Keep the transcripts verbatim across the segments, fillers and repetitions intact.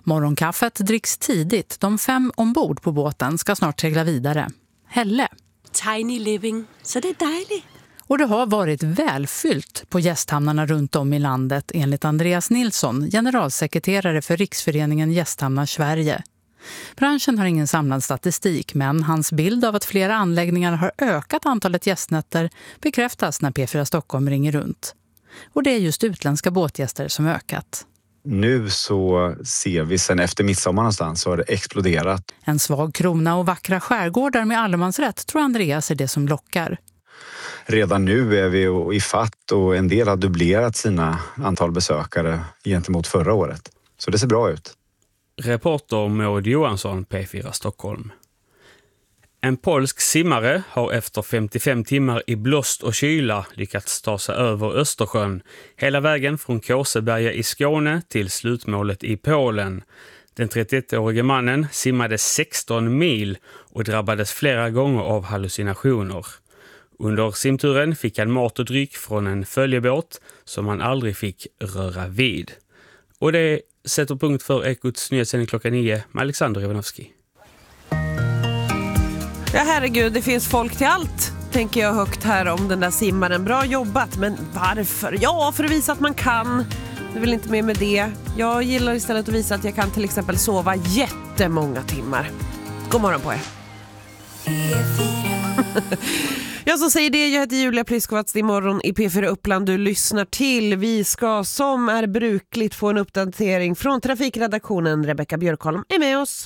Morgonkaffet dricks tidigt. De fem ombord på båten ska snart segla vidare. Helle. Tiny living, så det är dejligt. Och det har varit välfyllt på gästhamnarna runt om i landet enligt Andreas Nilsson, generalsekreterare för Riksföreningen Gästhamnar Sverige. Branschen har ingen samlad statistik, men hans bild av att flera anläggningar har ökat antalet gästnätter bekräftas när P fyra Stockholm ringer runt. Och det är just utländska båtgäster som ökat. Nu så ser vi sen efter midsommar någonstans så har det exploderat. En svag krona och vackra skärgårdar med allemansrätt tror Andreas är det som lockar. Redan nu är vi i fatt och en del har dubblerat sina antal besökare gentemot förra året. Så det ser bra ut. Reporter Maud Johansson, P fyra Stockholm. En polsk simmare har efter femtiofem timmar i blåst och kyla lyckats ta sig över Östersjön hela vägen från Kåseberga i Skåne till slutmålet i Polen. Den trettioettårige mannen simmade sexton mil och drabbades flera gånger av hallucinationer. Under simturen fick han mat och dryck från en följebåt som han aldrig fick röra vid. Och det sätter punkt för Ekots nyhetssändning klockan nio med Alexander Ivanovski. Ja, herregud, det finns folk till allt, tänker jag högt här om den där simmaren. Bra jobbat, men varför? Ja, för att visa att man kan. Det är väl inte mer med det. Jag gillar istället att visa att jag kan till exempel sova jättemånga timmar. God morgon på er. Jag som säger det, jag heter Julia Pliskowatz. Det är morgon i P fyra Uppland du lyssnar till. Vi ska som är brukligt få en uppdatering från trafikredaktionen. Rebecka Björkholm är med oss.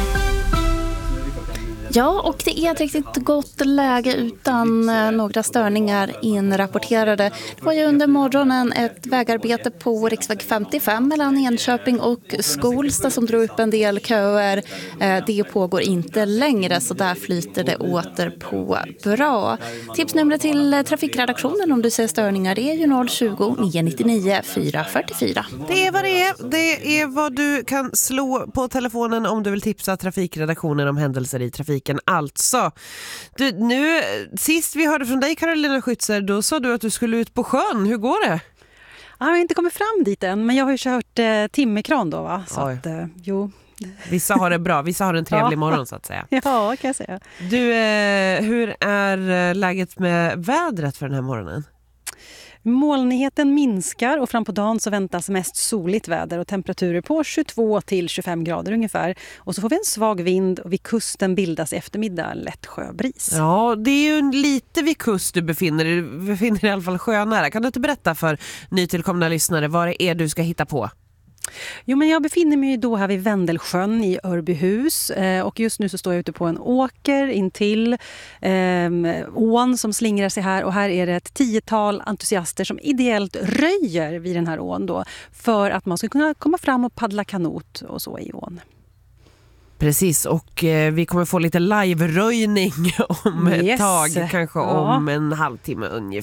Ja, och det är ett riktigt gott läge utan några störningar inrapporterade. Det var ju under morgonen ett vägarbete på riksväg femtiofem mellan Enköping och Skolsta som drog upp en del köer. Det pågår inte längre, så där flyter det åter på bra. Tipsnumret till trafikredaktionen om du ser störningar är ju noll tjugo, nio nittionio, fyra fyrtiofyra. Det är vad det är. Det är vad du kan slå på telefonen om du vill tipsa trafikredaktionen om händelser i trafik. Alltså, du, nu, sist vi hörde från dig Carolina Schützer, då sa du att du skulle ut på sjön. Hur går det? Jag har inte kommit fram dit än, men jag har ju kört eh, timmerkran då, va? Så att, eh, jo. Vissa har det bra, vissa har en trevlig ja. morgon så att säga. Ja, kan jag säga. Du, eh, hur är läget med vädret för den här morgonen? Molnigheten minskar och fram på dagen så väntas mest soligt väder och temperaturer på tjugotvå till tjugofem grader ungefär. Och så får vi en svag vind och vid kusten bildas i eftermiddag lätt sjöbris. Ja, det är ju lite vid kust du befinner dig. Du befinner dig i alla fall sjönära. Kan du inte berätta för nytillkomna lyssnare vad det är du ska hitta på? Jo, men jag befinner mig då här vid Vendelsjön i Örbyhus eh, och just nu så står jag ute på en åker intill eh, ån som slingrar sig här, och här är det ett tiotal entusiaster som ideellt röjer vid den här ån då för att man ska kunna komma fram och paddla kanot och så i ån. Precis, och eh, vi kommer få lite live-röjning om yes. ett tag, kanske ja. om en halvtimme ungefär.